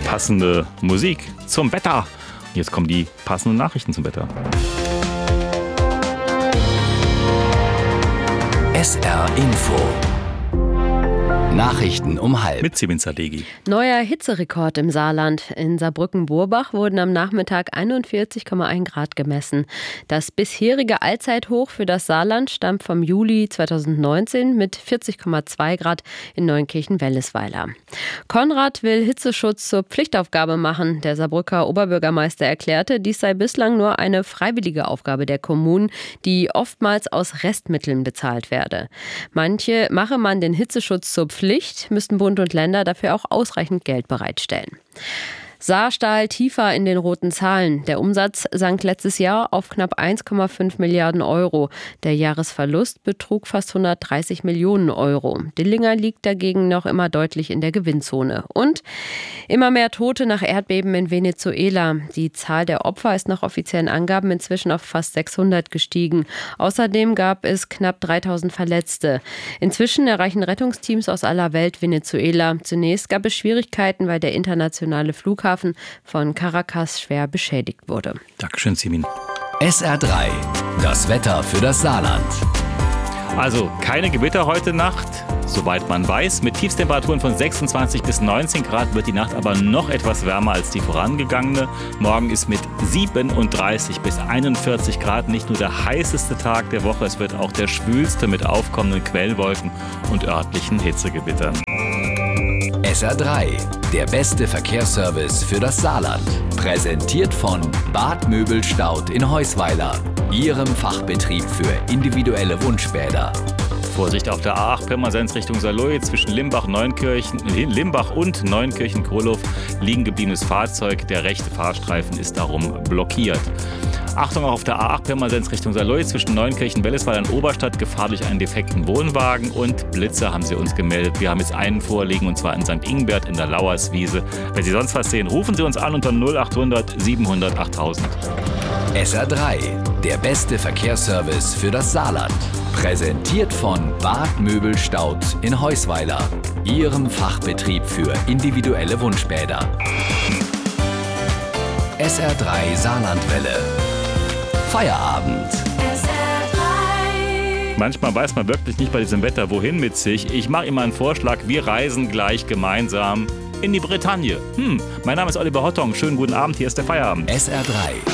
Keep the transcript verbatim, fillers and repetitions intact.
passende Musik zum Wetter. Jetzt kommen die passenden Nachrichten zum Wetter. S R Info. Nachrichten um halb. Mit Simin Sadeghi. Neuer Hitzerekord im Saarland. In Saarbrücken-Burbach wurden am Nachmittag einundvierzig Komma eins Grad gemessen. Das bisherige Allzeithoch für das Saarland stammt vom Juli zweitausendneunzehn mit vierzig Komma zwei Grad in Neunkirchen-Wellesweiler. Konrad will Hitzeschutz zur Pflichtaufgabe machen. Der Saarbrücker Oberbürgermeister erklärte, dies sei bislang nur eine freiwillige Aufgabe der Kommunen, die oftmals aus Restmitteln bezahlt werde. Manche mache man den Hitzeschutz zur Pflicht, müssten Bund und Länder dafür auch ausreichend Geld bereitstellen. Saarstahl tiefer in den roten Zahlen. Der Umsatz sank letztes Jahr auf knapp eins Komma fünf Milliarden Euro. Der Jahresverlust betrug fast hundertdreißig Millionen Euro. Dillinger liegt dagegen noch immer deutlich in der Gewinnzone. Und immer mehr Tote nach Erdbeben in Venezuela. Die Zahl der Opfer ist nach offiziellen Angaben inzwischen auf fast sechshundert gestiegen. Außerdem gab es knapp dreitausend Verletzte. Inzwischen erreichen Rettungsteams aus aller Welt Venezuela. Zunächst gab es Schwierigkeiten, weil der internationale Flughafen von Caracas schwer beschädigt wurde. Dankeschön, Simin. S R drei. Das Wetter für das Saarland. Also keine Gewitter heute Nacht, soweit man weiß. Mit Tiefstemperaturen von sechsundzwanzig bis neunzehn Grad wird die Nacht aber noch etwas wärmer als die vorangegangene. Morgen ist mit siebenunddreißig bis einundvierzig Grad nicht nur der heißeste Tag der Woche, es wird auch der schwülste mit aufkommenden Quellwolken und örtlichen Hitzegewittern. S R drei. Der beste Verkehrsservice für das Saarland. Präsentiert von Bad Möbelstaud in Heusweiler. Ihrem Fachbetrieb für individuelle Wunschbäder. Vorsicht auf der A acht Pirmasens Richtung Saarlouis zwischen Limbach, Neunkirchen, Limbach und Neunkirchen-Krolov liegen gebliebenes Fahrzeug. Der rechte Fahrstreifen ist darum blockiert. Achtung auch auf der A acht Pirmasens Richtung Saarlouis zwischen Neunkirchen-Wellesweiler und Oberstadt. Gefahr durch einen defekten Wohnwagen und Blitze haben sie uns gemeldet. Wir haben jetzt einen vorliegen und zwar in Sankt Ingbert in der Lauerswiese. Wenn Sie sonst was sehen, rufen Sie uns an unter null achthundert siebenhundert achttausend. S R drei. Der beste Verkehrsservice für das Saarland. Präsentiert von Bad Möbelstaud in Heusweiler. Ihrem Fachbetrieb für individuelle Wunschbäder. S R drei Saarlandwelle. Feierabend. S R drei. Manchmal weiß man wirklich nicht bei diesem Wetter, wohin mit sich. Ich mache immer einen Vorschlag, wir reisen gleich gemeinsam in die Bretagne. Hm, mein Name ist Oliver Hottong. Schönen guten Abend, hier ist der Feierabend. S R drei.